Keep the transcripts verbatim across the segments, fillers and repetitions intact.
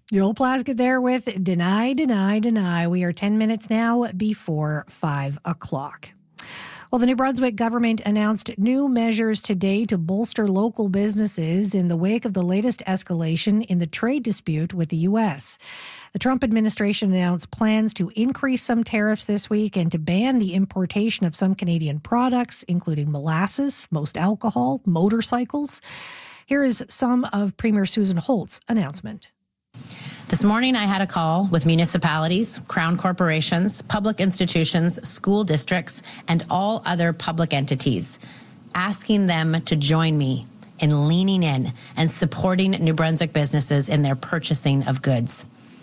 Joel Plaskett there with Deny, Deny, Deny. We are ten minutes now before five o'clock. Well, the New Brunswick government announced new measures today to bolster local businesses in the wake of the latest escalation in the trade dispute with the U S. The Trump administration announced plans to increase some tariffs this week and to ban the importation of some Canadian products, including molasses, most alcohol, motorcycles. Here is some of Premier Susan Holt's announcement. This morning, I had a call with municipalities, crown corporations, public institutions, school districts, and all other public entities, asking them to join me in leaning in and supporting New Brunswick businesses in their purchasing of goods.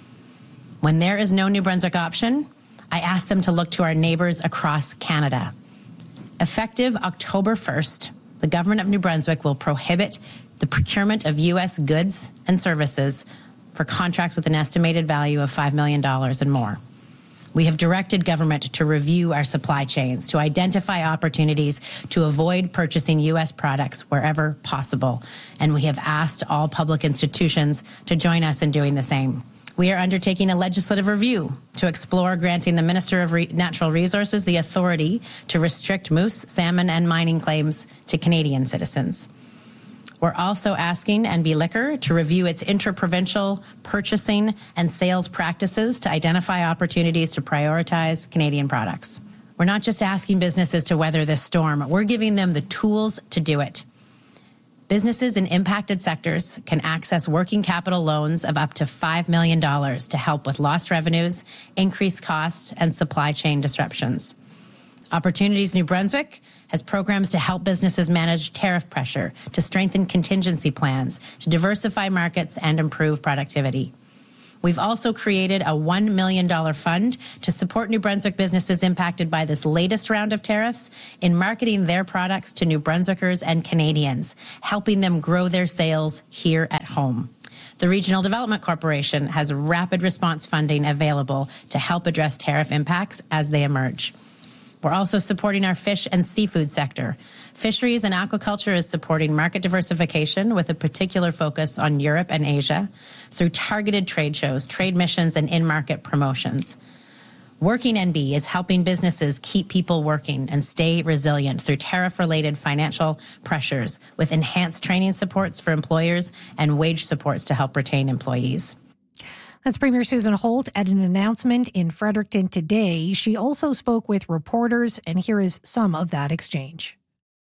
When there is no New Brunswick option, I ask them to look to our neighbors across Canada. Effective October first, the government of New Brunswick will prohibit the procurement of U S goods and services for contracts with an estimated value of five million dollars and more. We have directed government to review our supply chains, to identify opportunities to avoid purchasing U S products wherever possible. And we have asked all public institutions to join us in doing the same. We are undertaking a legislative review to explore granting the Minister of Re- Natural Resources the authority to restrict moose, salmon, and mining claims to Canadian citizens. We're also asking N B Liquor to review its interprovincial purchasing and sales practices to identify opportunities to prioritize Canadian products. We're not just asking businesses to weather this storm, we're giving them the tools to do it. Businesses in impacted sectors can access working capital loans of up to five million dollars to help with lost revenues, increased costs, and supply chain disruptions. Opportunities New Brunswick has programs to help businesses manage tariff pressure, to strengthen contingency plans, to diversify markets and improve productivity. We've also created a one million dollars fund to support New Brunswick businesses impacted by this latest round of tariffs in marketing their products to New Brunswickers and Canadians, helping them grow their sales here at home. The Regional Development Corporation has rapid response funding available to help address tariff impacts as they emerge. We're also supporting our fish and seafood sector. Fisheries and aquaculture is supporting market diversification with a particular focus on Europe and Asia through targeted trade shows, trade missions, and in-market promotions. Working N B is helping businesses keep people working and stay resilient through tariff-related financial pressures with enhanced training supports for employers and wage supports to help retain employees. That's Premier Susan Holt at an announcement in Fredericton today. She also spoke with reporters, and here is some of that exchange.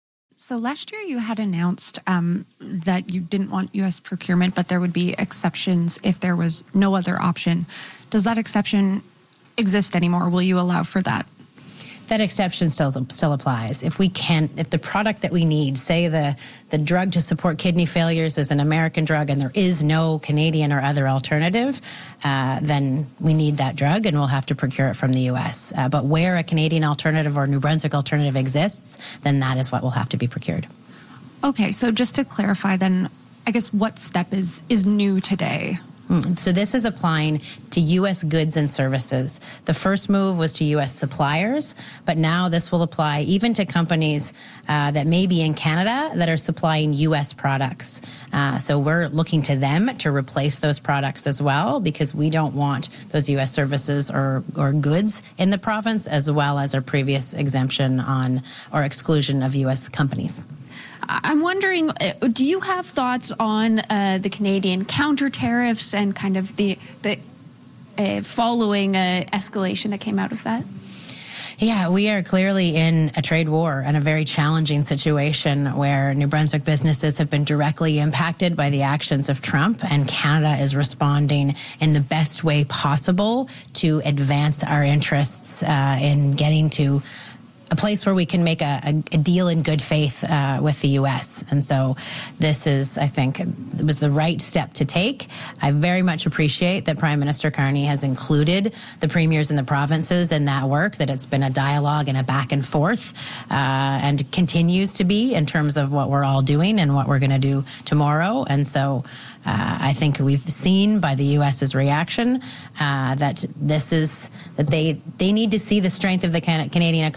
So last year you had announced um, that you didn't want U S procurement, but there would be exceptions if there was no other option. Does that exception exist anymore? Will you allow for that? That exception still still applies. If we can, if the product that we need, say the, the drug to support kidney failures is an American drug and there is no Canadian or other alternative, uh, then we need that drug and we'll have to procure it from the U S. Uh, but where a Canadian alternative or New Brunswick alternative exists, then that is what will have to be procured. Okay, so just to clarify then, I guess what step is is new today? So this is applying to U S goods and services. The first move was to U S suppliers, but now this will apply even to companies uh, that may be in Canada that are supplying U S products. Uh, so we're looking to them to replace those products as well, because we don't want those U S services or, or goods in the province, as well as our previous exemption on or exclusion of U S companies. I'm wondering, do you have thoughts on uh, the Canadian counter tariffs and kind of the the uh, following uh, escalation that came out of that? Yeah, we are clearly in a trade war and a very challenging situation where New Brunswick businesses have been directly impacted by the actions of Trump, and Canada is responding in the best way possible to advance our interests uh, in getting to a place where we can make a, a, a deal in good faith uh, with the U S. And so this is, I think, it was the right step to take. I very much appreciate that Prime Minister Carney has included the premiers in the provinces in that work, that it's been a dialogue and a back and forth uh, and continues to be in terms of what we're all doing and what we're going to do tomorrow. And so Uh, I think we've seen by the U S's reaction uh, that this is that they they need to see the strength of the Canadian economy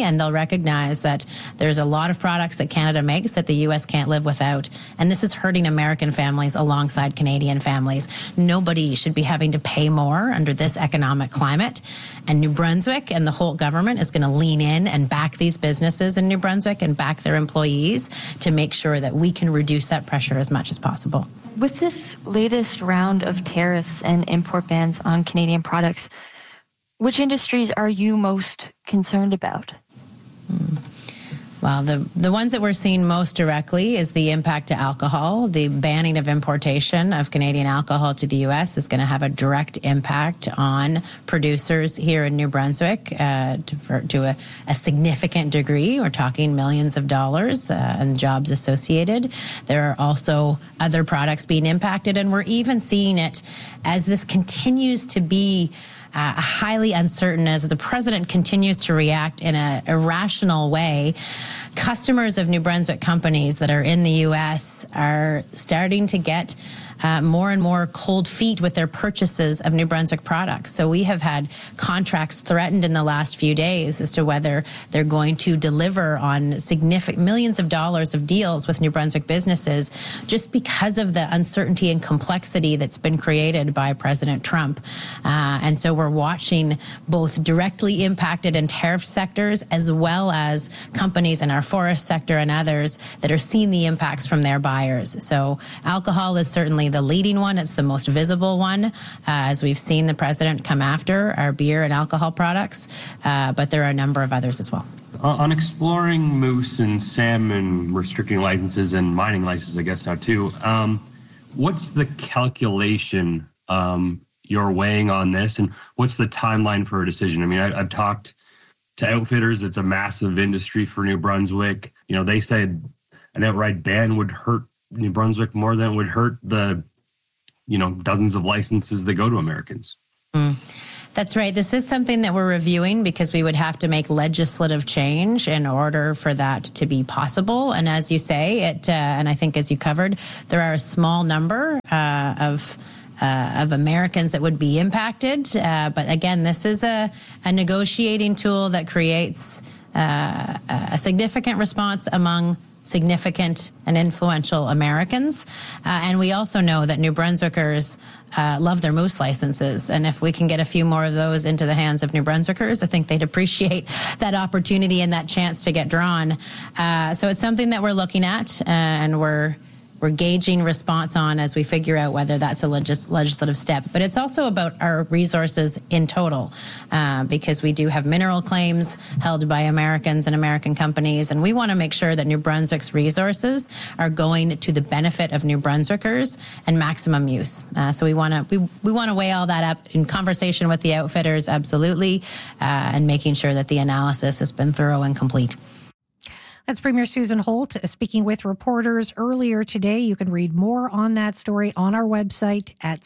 and they'll recognize that there's a lot of products that Canada makes that the U S can't live without. And this is hurting American families alongside Canadian families. Nobody should be having to pay more under this economic climate. And New Brunswick and the Holt government is going to lean in and back these businesses in New Brunswick and back their employees to make sure that we can reduce that pressure as much as possible. With this latest round of tariffs and import bans on Canadian products, which industries are you most concerned about? Hmm. Well, the, the ones that we're seeing most directly is the impact to alcohol. The banning of importation of Canadian alcohol to the U S is going to have a direct impact on producers here in New Brunswick uh, to, for, to a, a significant degree. We're talking millions of dollars uh, and jobs associated. There are also other products being impacted, and we're even seeing it as this continues to be Uh, highly uncertain as the president continues to react in an irrational way. Customers of New Brunswick companies that are in the U S are starting to get uh, more and more cold feet with their purchases of New Brunswick products. So we have had contracts threatened in the last few days as to whether they're going to deliver on significant millions of dollars of deals with New Brunswick businesses just because of the uncertainty and complexity that's been created by President Trump. Uh, and so we're watching both directly impacted and tariff sectors as well as companies in our forest sector and others that are seeing the impacts from their buyers. So alcohol is certainly the leading one. It's the most visible one, uh, as we've seen the president come after our beer and alcohol products, uh, but there are a number of others as well. On exploring moose and salmon restricting licenses and mining licenses, I guess now too, um, what's the calculation um, you're weighing on this, and what's the timeline for a decision? I mean, I, I've talked to outfitters. It's a massive industry for New Brunswick. You know, they said an outright ban would hurt New Brunswick more than it would hurt the, you know, dozens of licenses that go to Americans. Mm. That's right. This is something that we're reviewing because we would have to make legislative change in order for that to be possible. And as you say, it, uh, and I think as you covered, there are a small number uh, of Uh, of Americans that would be impacted. Uh, but again, this is a, a negotiating tool that creates uh, a significant response among significant and influential Americans. Uh, and we also know that New Brunswickers uh, love their moose licenses. And if we can get a few more of those into the hands of New Brunswickers, I think they'd appreciate that opportunity and that chance to get drawn. Uh, so it's something that we're looking at, uh, and we're We're gauging response on as we figure out whether that's a legis- legislative step. But it's also about our resources in total, uh, because we do have mineral claims held by Americans and American companies, and we want to make sure that New Brunswick's resources are going to the benefit of New Brunswickers and maximum use. Uh, so we want to we, we want to weigh all that up in conversation with the outfitters, absolutely, uh, and making sure that the analysis has been thorough and complete. That's Premier Susan Holt speaking with reporters earlier today. You can read more on that story on our website at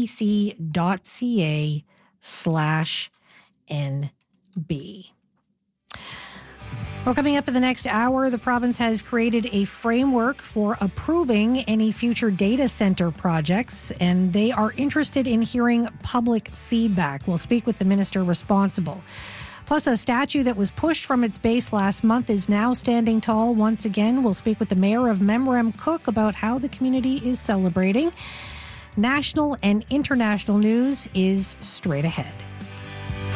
cbc.ca slash NB. Well, coming up in the next hour, the province has created a framework for approving any future data center projects, and they are interested in hearing public feedback. We'll speak with the minister responsible. Plus, a statue that was pushed from its base last month is now standing tall once again. We'll speak with the mayor of Memram Cook about how the community is celebrating. National and international news is straight ahead.